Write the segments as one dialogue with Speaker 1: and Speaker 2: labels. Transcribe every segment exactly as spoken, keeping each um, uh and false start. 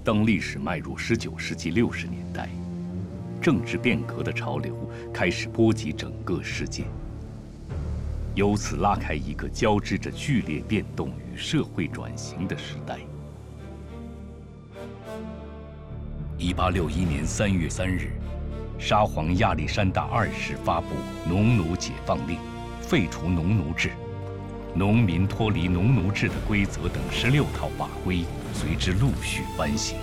Speaker 1: 当历史迈入十九世纪六十年代，政治变革的潮流开始波及整个世界，由此拉开一个交织着剧烈变动与社会转型的时代。一八六一年三月三日，沙皇亚历山大二世发布农奴解放令，废除农奴制，农民脱离农奴制的规则等十六套法规随之陆续颁行。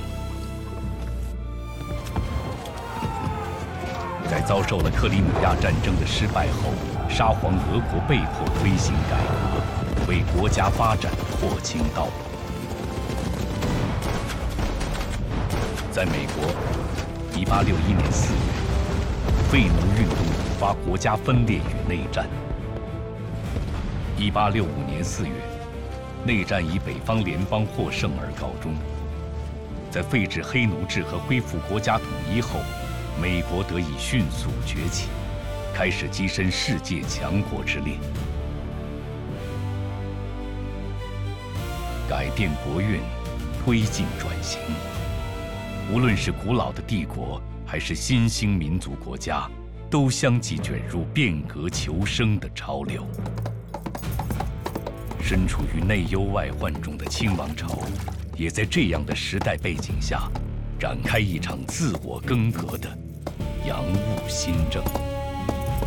Speaker 1: 在遭受了克里米亚战争的失败后，沙皇俄国被迫推行改革，为国家发展拓清道路。在美国，一八六一年四月，废奴运动引发国家分裂与内战。一八六五年四月，内战以北方联邦获胜而告终。在废止黑奴制和恢复国家统一后，美国得以迅速崛起，开始跻身世界强国之列。改变国运，推进转型。无论是古老的帝国，还是新兴民族国家，都相继卷入变革求生的潮流。身处于内忧外患中的清王朝，也在这样的时代背景下，展开一场自我更革的洋务新政。